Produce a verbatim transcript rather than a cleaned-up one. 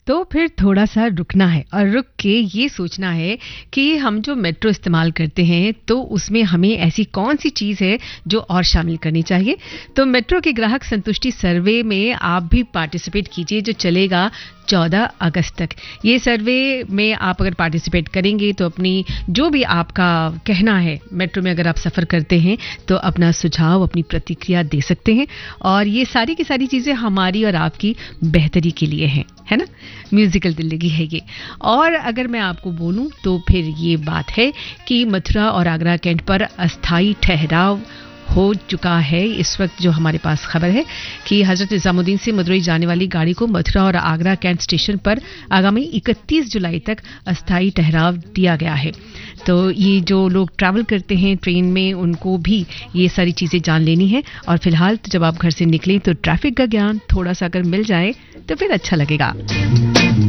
तो फिर थोड़ा सा रुकना है और रुक के ये सोचना है कि हम जो मेट्रो इस्तेमाल करते हैं तो उसमें हमें ऐसी कौन सी चीज़ है जो और शामिल करनी चाहिए। तो मेट्रो के ग्राहक संतुष्टि सर्वे में आप भी पार्टिसिपेट कीजिए जो चलेगा चौदह अगस्त तक। ये सर्वे में आप अगर पार्टिसिपेट करेंगे तो अपनी जो भी आपका कहना है मेट्रो में अगर आप सफ़र करते हैं तो अपना सुझाव अपनी प्रतिक्रिया दे सकते हैं और ये सारी की सारी चीज़ें हमारी और आपकी बेहतरी के लिए हैं, है ना। म्यूजिकल दिल्ली है ये। और अगर मैं आपको बोलूं तो फिर ये बात है कि मथुरा और आगरा कैंट पर अस्थाई ठहराव हो चुका है। इस वक्त जो हमारे पास खबर है कि हजरत निजामुद्दीन से मदुरई जाने वाली गाड़ी को मथुरा और आगरा कैंट स्टेशन पर आगामी इकतीस जुलाई तक अस्थाई ठहराव दिया गया है। तो ये जो लोग ट्रैवल करते हैं ट्रेन में उनको भी ये सारी चीज़ें जान लेनी है। और फिलहाल तो जब आप घर से निकलें तो ट्रैफिक का ज्ञान थोड़ा सा अगर मिल जाए तो फिर अच्छा लगेगा।